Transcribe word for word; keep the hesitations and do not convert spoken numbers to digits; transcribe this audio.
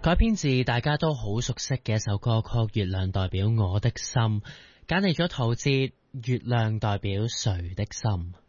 改編自大家都好熟悉嘅一首歌曲《月亮代表我的心》，揀嚟咗陶喆《月亮代表誰的心》。